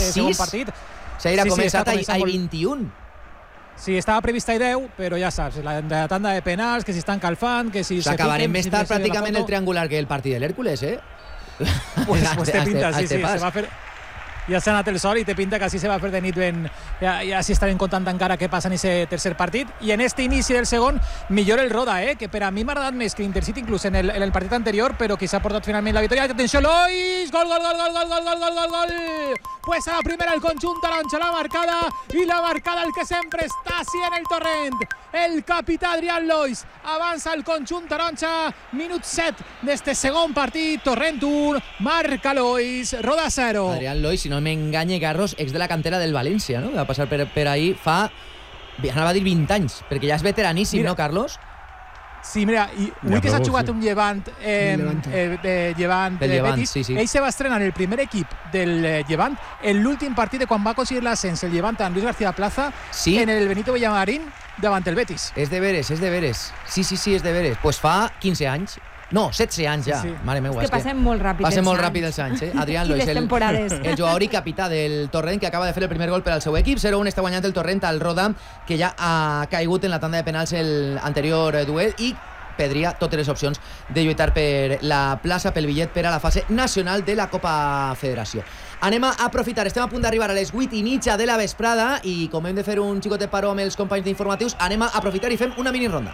segon partit. S'ha començat a 21. Sí, estava prevista a 10, però ja saps, la tanda de penals, que si estan calfant, que si... S'acabarem més tard pràcticament el triangular que el partit de l'Hèrcules, Pues té pinta, sí, se va fer... Ja s'ha anat el sol i té pinta que així se va fer de nit ben... Ja s'hi estarem comptant encara què passa en aquest tercer partit. I en este inici del segon, millor el Roda, que per a mi m'ha agradat més que l'Intercity inclús en el partit anterior, però qui s'ha portat finalment la victòria. Atenció, Lois! Gol! Pues a la primera el conjunt taronja, la marcada el que sempre està així en el Torrent. El capità Adrián Lois avança el conjunt taronja, minut 7 d'este segon partit. Torrent 1, marca Lois, Roda 0. Adrián Lois, si no m'enganye, Carlos, ex de la cantera del València, no? Va passar per ahí fa, anava a dir 20 anys, perquè ja és veteraníssim, no, Carlos? Sí, mira, i avui que s'ha jugat un Llevant Betis, ell se va estrenar el primer equip del Llevant en l'últim partit de quan va aconseguir l'ascens el Llevant amb Luis García Plaza en el Benito Villamarín davant el Betis. És de veres. Sí, és de veres. Pues fa 15 anys. No, 16 anys ja. Mare meva, és que passem molt ràpid els anys. Adrián Lois, el jugador i capità del Torrent, que acaba de fer el primer gol per al seu equip. 0-1 està guanyant el Torrent al Roda, que ja ha caigut en la tanda de penals el anterior duel i perdria totes les opcions de lluitar per la plaça, pel bitllet per a la fase nacional de la Copa Federació. Anem a aprofitar, estem a punt d'arribar a les 8:30 de la vesprada i com hem de fer un xicotet paró amb els companys d'informatius, anem a aprofitar i fem una mini ronda.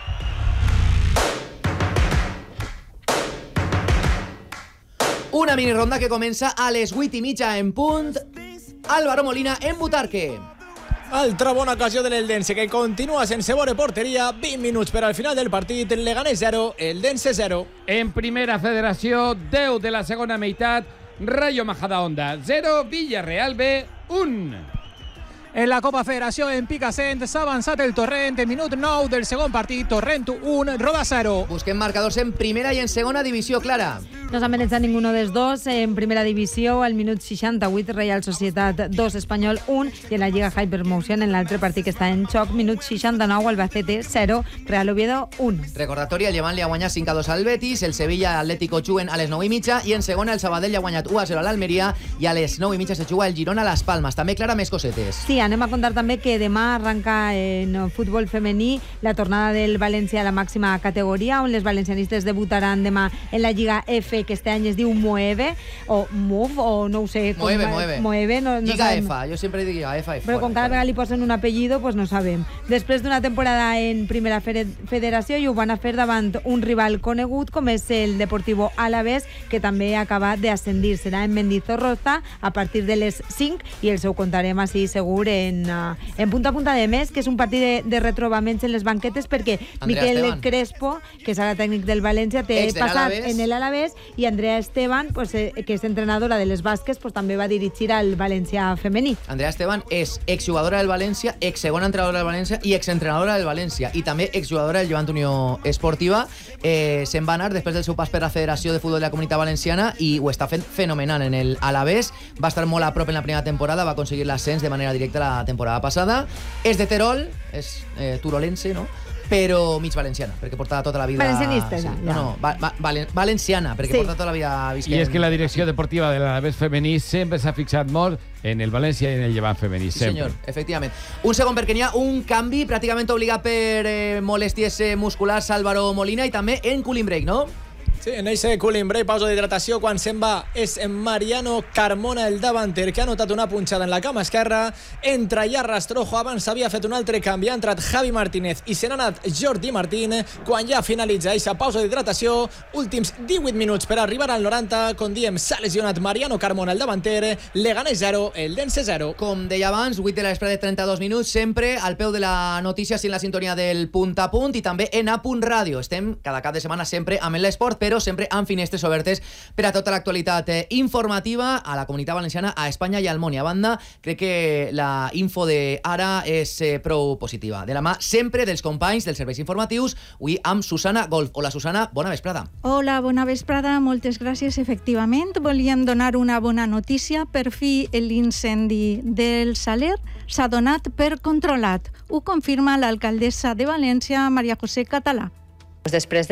Una mini ronda que comença a les 8:30 en punt. Álvaro Molina en Butarque. Altra bona ocasió de l'Eldense, que continua sense veure porteria. 20 minuts per al final del partit. El Leganés 0, Eldense 0. En primera federació, 10 de la segona meitat. Rayo Majadahonda 0, Villarreal B 1. En la Copa Federació, en Picassent, s'ha avançat el Torrent. En minut 9 del segon partit, Torrent 1, Roda 0. Busquem marcadors en primera i en segona divisió, Clara. No s'ha manejat ninguno dels dos. En primera divisió, al minut 68, Real Societat 2, Espanyol 1, i en la Lliga Hypermotion, en l'altre partit que està en xoc, minut 69, Albacete 0, Real Oviedo 1. Recordatori, el Llevant li ha guanyat 5-2 al Betis, el Sevilla Atlético juguen a les 9:30, i en segona el Sabadell ha guanyat 1-0 a l'Almeria, i a les 9:30 se juga el Girona a les Palmes. També, Clara, més cosetes. Sí, anem a contar també que demà arranca en futbol femení la tornada del València a la màxima categoria, on les valencianistes debutaran demà en la Lliga F, que este any es diu Moeve, o Move, o no ho sé. Moeve. No Lliga sabem. F, jo sempre dic Lliga F. Però com cada vegada li posen un apellido, pues no sabem. Després d'una temporada en primera federació, i ho van a fer davant un rival conegut, com és el Deportivo Alavés, que també acaba d'ascendir. Serà en Mendizorroza a partir de les 5, i els ho contarem així segur en punta a punta de mes, que és un partit de retrobaments en les banquetes, perquè Miquel Crespo, que és ara tècnic del València, té passat en l'Alavés, i Andrea Esteban, que és entrenadora de les basques, també va dirigir al València femení. Andrea Esteban és exjugadora del València, ex-segona entrenadora del València i exentrenadora del València, i també exjugadora del Llevant Unió Esportiva. Se'n va anar després del seu pas per la Federació de Futbol de la Comunitat Valenciana i ho està fent fenomenal en el Alavés. Va estar molt a prop en la primera temporada, va aconseguir l'ascens de manera directa la temporada passada. És de Terol, és turolense, no? Però mig valenciana, perquè porta tota la vida... Valencianista, ja. No, valenciana, perquè porta tota la vida visquent. I és que la direcció deportiva de l'Alavés femení sempre s'ha fixat molt en el València i en el Llevant femení, sempre. Sí, senyor, efectivament. Un segon, perquè n'hi ha un canvi pràcticament obligat per molèsties musculars, Álvaro Molina, i també en cooling break, no? Sí, en aquest cooling break, pausa d'hidratació, quan se'n va és en Mariano Carmona, el davanter, que ha notat una punxada en la cama esquerra. Entra ja Rastrojo, abans s'havia fet un altre canvi, ha entrat Javi Martínez i se n'ha anat Jordi Martín. Quan ja finalitza aquesta pausa d'hidratació, últims 18 minuts per arribar al 90, com diem, s'ha lesionat Mariano Carmona, el davanter. Leganés 0, Eldense 0. Com deia abans, 8 de la vesprada de 32 minuts, sempre al peu de la notícia, sin la sintonia del punt a punt, i també en A Punt Ràdio. Estem cada cap de setmana sempre amb l'esport, però sempre amb finestres obertes per a tota l'actualitat informativa a la Comunitat Valenciana, a Espanya i al món. I a banda, crec que la info d'ara és prou positiva. De la mà sempre dels companys dels serveis informatius, avui amb Susana Golf. Hola, Susana, bona vesprada. Hola, bona vesprada, moltes gràcies. Efectivament, volíem donar una bona notícia. Per fi l'incendi del Saler s'ha donat per controlat. Ho confirma l'alcaldessa de València, Maria José Català. Després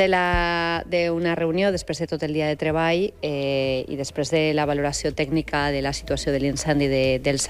d'una reunió, després de tot el dia de treball i després de la valoració tècnica de la situació de l'incendi del